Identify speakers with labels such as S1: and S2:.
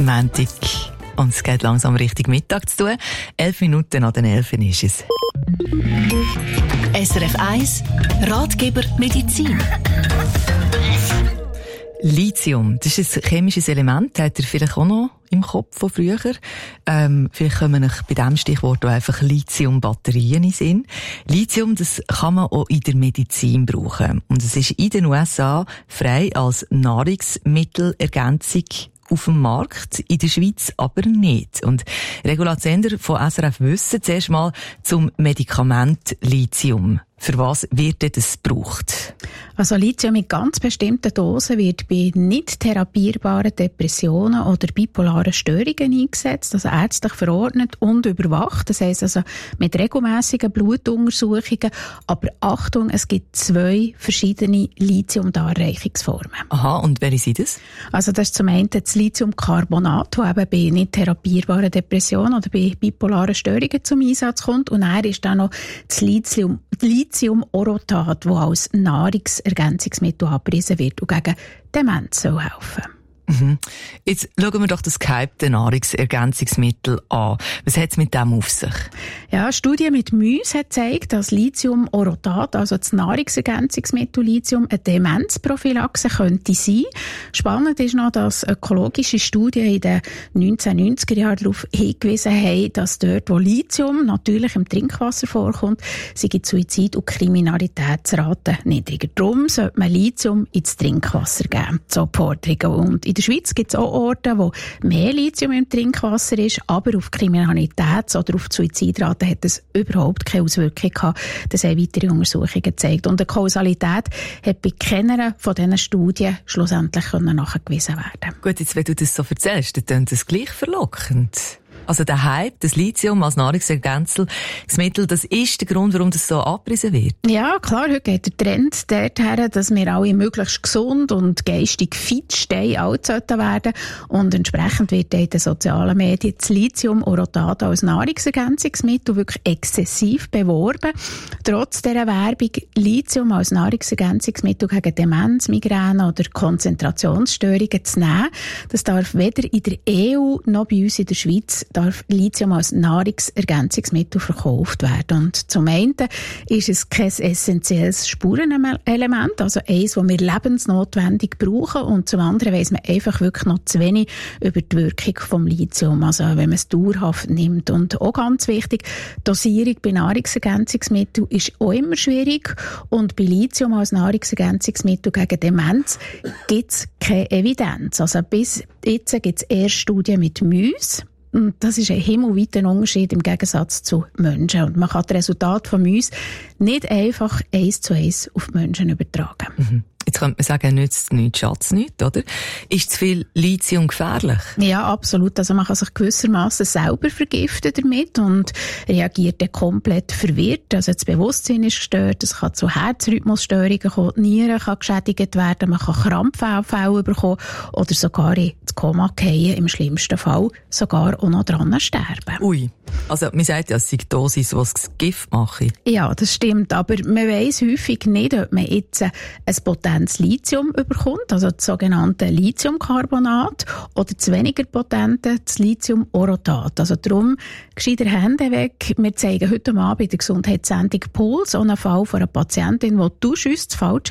S1: Montag. Und es geht langsam Richtung Mittag zu tun. 11 Minuten nach den 11 ist es.
S2: SRF 1 Ratgeber Medizin.
S1: Lithium, das ist ein chemisches Element, hat ihr vielleicht auch noch im Kopf von früher. Vielleicht kommen euch bei diesem Stichwort auch einfach Lithium-Batterien in den Sinn. Lithium, das kann man auch in der Medizin brauchen. Und es ist in den USA frei als Nahrungsmittelergänzung auf dem Markt, in der Schweiz aber nicht. Und Regula Zender von SRF wissen zuerst mal zum Medikament Lithium. Für was wird das gebraucht?
S3: Also Lithium in ganz bestimmten Dosen wird bei nicht therapierbaren Depressionen oder bipolaren Störungen eingesetzt, also ärztlich verordnet und überwacht. Das heisst also mit regelmässigen Blutuntersuchungen. Aber Achtung, es gibt 2 verschiedene Lithium-Darreichungsformen.
S1: Aha, und welche sind das?
S3: Also das ist zum einen das Lithiumcarbonat, das eben bei nicht therapierbaren Depressionen oder bei bipolaren Störungen zum Einsatz kommt. Und dann ist dann noch das Lithium-Orotat, das als Nahrungsergänzungsmittel angepriesen wird und gegen Demenz soll helfen.
S1: Jetzt schauen wir doch das gehypte Nahrungsergänzungsmittel an. Was hat es mit dem auf sich?
S3: Ja, eine Studie mit Mäusen hat gezeigt, dass Lithium-Orotat, also das Nahrungsergänzungsmittel Lithium, eine Demenzprophylaxe könnte sein. Spannend ist noch, dass ökologische Studien in den 1990er Jahren darauf hingewiesen haben, dass dort, wo Lithium natürlich im Trinkwasser vorkommt, sind Suizid- und Kriminalitätsraten niedriger. Darum sollte man Lithium ins Trinkwasser geben, so die Forderungen. Und in der Schweiz gibt es auch Orte, wo mehr Lithium im Trinkwasser ist, aber auf Kriminalität oder auf die Suizidrate hat es überhaupt keine Auswirkung gehabt. Das haben weitere Untersuchungen gezeigt. Und die Kausalität hat bei keiner von diesen Studien schlussendlich nachgewiesen werden.
S1: Gut, jetzt, wenn du das so erzählst, dann klingt das gleich verlockend. Also der Hype, das Lithium als Nahrungsergänzungsmittel, das ist der Grund, warum das so abgepriesen wird.
S3: Ja, klar, heute geht der Trend dorthin, dass wir alle möglichst gesund und geistig fit stehen, alt sollten werden. Und entsprechend wird in den sozialen Medien das Lithium-Orotat als Nahrungsergänzungsmittel wirklich exzessiv beworben. Trotz dieser Werbung, Lithium als Nahrungsergänzungsmittel gegen Demenz, Migräne oder Konzentrationsstörungen zu nehmen, das darf weder in der EU noch bei uns in der Schweiz darf Lithium als Nahrungsergänzungsmittel verkauft werden. Und zum einen ist es kein essentielles Spurenelement, also eins, das wir lebensnotwendig brauchen, und zum anderen weiss man einfach wirklich noch zu wenig über die Wirkung vom Lithium, also wenn man es dauerhaft nimmt. Und auch ganz wichtig, die Dosierung bei Nahrungsergänzungsmitteln ist auch immer schwierig, und bei Lithium als Nahrungsergänzungsmittel gegen Demenz gibt es keine Evidenz. Also bis jetzt gibt es erst Studien mit Mäusen. Und das ist ein himmelweiter Unterschied im Gegensatz zu Menschen. Und man kann das Resultat von uns nicht einfach 1:1 auf die Menschen übertragen.
S1: Jetzt könnte man sagen, nützt nichts, schadet nichts, oder? Ist zu viel Lithium gefährlich?
S3: Ja, absolut. Also man kann sich gewissermaßen selber vergiften damit und reagiert dann komplett verwirrt. Also das Bewusstsein ist gestört, es kann zu Herzrhythmusstörungen kommen, die Nieren kann geschädigt werden, man kann Krampfanfälle bekommen oder sogar ins Koma fallen, im schlimmsten Fall sogar auch noch dran sterben.
S1: Ui, also man sagt ja, es sei die Dosis, die das Gift mache.
S3: Ja, das stimmt, aber man weiss häufig nicht, ob man jetzt ein potentes Lithium bekommt, also das sogenannte Lithiumcarbonat, oder das weniger potente, das Lithium-Orotat. Also darum, gescheiter Hände weg. Wir zeigen heute Abend in der Gesundheitssendung Puls einen Fall von einer Patientin, die das falsche